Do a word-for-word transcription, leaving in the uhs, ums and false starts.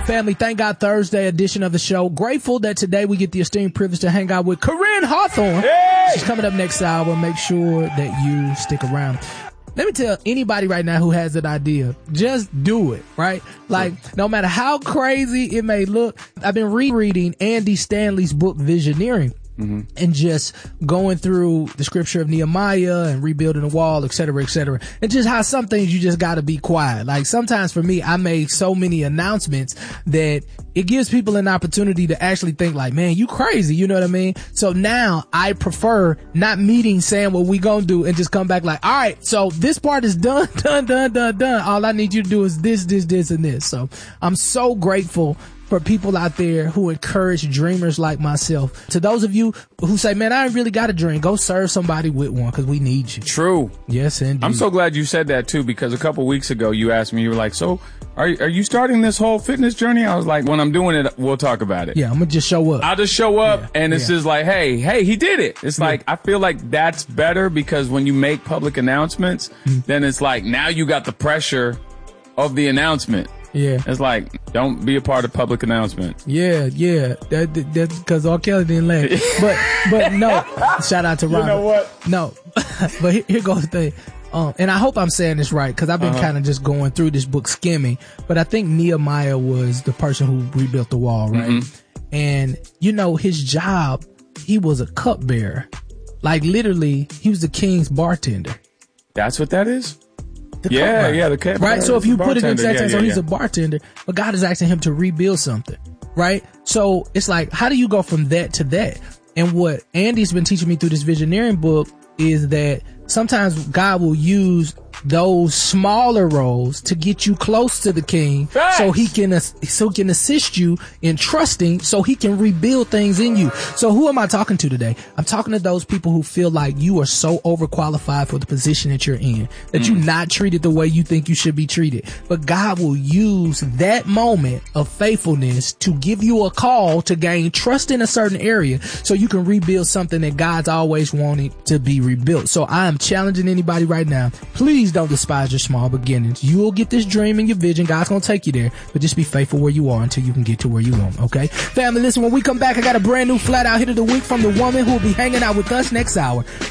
Family, thank God Thursday edition of the show. Grateful that today we get the esteemed privilege to hang out with Corinne Hawthorne. Hey! She's coming up next hour. Make sure that you stick around. Let me tell anybody right now who has an idea, just do it, right? Like, no matter how crazy it may look, I've been rereading Andy Stanley's book, Visioneering. Mm-hmm. And just going through the scripture of Nehemiah and rebuilding the wall, et cetera, et cetera. And just how some things you just gotta be quiet. Like sometimes for me, I make so many announcements that it gives people an opportunity to actually think like, man, you crazy. You know what I mean? So now I prefer not meeting, saying what we gonna do and just come back like, all right, so this part is done, done, done, done, done. All I need you to do is this, this, this, and this. So I'm so grateful for people out there who encourage dreamers like myself. To those of you who say, man, I ain't really got a dream, go serve somebody with one because we need you. True. Yes, indeed. I'm so glad you said that too, because a couple weeks ago you asked me, you were like, so are, are you starting this whole fitness journey? I was like, when I'm doing it, we'll talk about it. Yeah, I'm going to just show up. I'll just show up yeah, and it's yeah. just like, hey, hey, he did it. It's yeah. like, I feel like that's better because when you make public announcements, mm. then it's like, now you got the pressure of the announcement. Yeah. It's like, don't be a part of public announcement. Yeah, yeah. That, that, that's because R. Kelly didn't laugh. But, but no. Shout out to Robert. You know what? No. But here, here goes the thing. Um, and I hope I'm saying this right because I've been uh-huh. kind of just going through this book skimming. But I think Nehemiah was the person who rebuilt the wall, right? Mm-hmm. And, you know, his job, he was a cupbearer. Like literally, he was the king's bartender. That's what that is? The yeah, yeah, the cat. Right, so if you put it in exact yeah, so yeah, he's yeah. a bartender, but God is asking him to rebuild something, right? So it's like, how do you go from that to that? And what Andy's been teaching me through this Visioneering book is that sometimes God will use those smaller roles to get you close to the king. Facts. so he can so he can assist you in trusting so he can rebuild things in you. So who am I talking to today? I'm talking to those people who feel like you are so overqualified for the position that you're in, that mm. you're not treated the way you think you should be treated. But God will use that moment of faithfulness to give you a call to gain trust in a certain area so you can rebuild something that God's always wanted to be rebuilt. So I am challenging anybody right now. Please don't despise your small beginnings. You will get this dream and your vision. God's going to take you there, but just be faithful where you are until you can get to where you want. Okay. Family, listen, when we come back, I got a brand new flat out hit of the week from the woman who will be hanging out with us next hour.